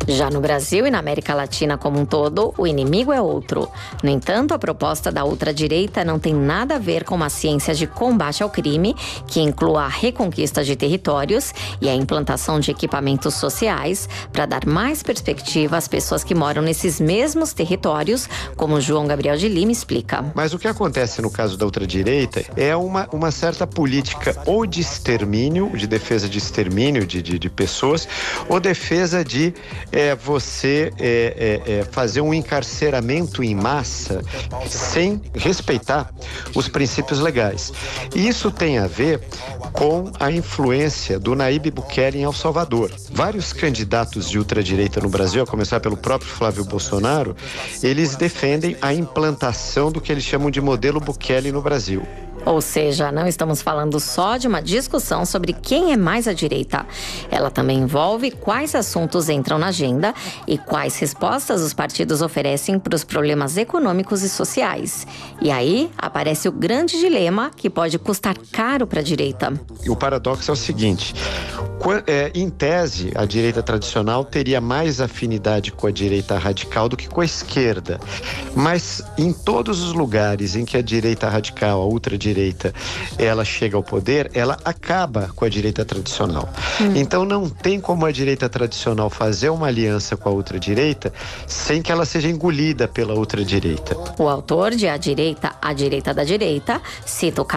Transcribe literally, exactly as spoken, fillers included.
Já no Brasil e na América Latina como um todo, o inimigo é outro. No entanto, a proposta da ultradireita não tem nada a ver com uma ciência de combate ao crime, que inclua a reconquista de territórios e a implantação de equipamentos sociais para dar mais perspectiva às pessoas que moram nesses mesmos territórios, como João Gabriel de Lima explica. Mas o que acontece no caso da ultradireita é uma, uma certa política ou de extermínio, de defesa de extermínio de, de, de pessoas, ou defesa de é, você é, é, é, fazer um encarceramento em massa sem respeitar os princípios legais. E isso tem a ver com a influência do Nayib Bukele em El Salvador. Vários candidatos de ultradireita no Brasil, a começar pelo próprio Flávio Bolsonaro, eles defendem a implantação do que eles chamam de modelo Bukele no Brasil. Ou seja, não estamos falando só de uma discussão sobre quem é mais à direita. Ela também envolve quais assuntos entram na agenda e quais respostas os partidos oferecem para os problemas econômicos e sociais. E aí aparece o grande dilema que pode custar caro para a direita. O paradoxo é o seguinte: em tese, a direita tradicional teria mais afinidade com a direita radical do que com a esquerda. Mas em todos os lugares em que a direita radical, a ultradireita, ela chega ao poder, ela acaba com a direita tradicional. Hum. Então não tem como a direita tradicional fazer uma aliança com a ultradireita sem que ela seja engolida pela ultradireita. O autor de A Direita, a Direita da Direita, cita o